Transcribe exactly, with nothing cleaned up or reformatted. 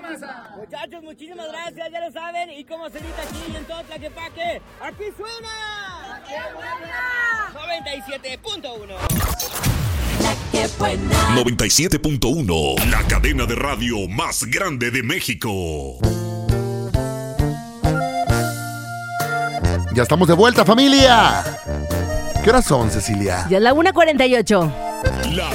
Muchachos, muchísimas gracias, ya lo saben. Y como se grita aquí en todo Tlaquepaque, ¡aquí suena! ¡Aquí suena! noventa y siete punto uno. noventa y siete punto uno, la cadena de radio más grande de México. Ya estamos de vuelta, familia. ¿Qué horas son, Cecilia? Ya es la una cuarenta y ocho. La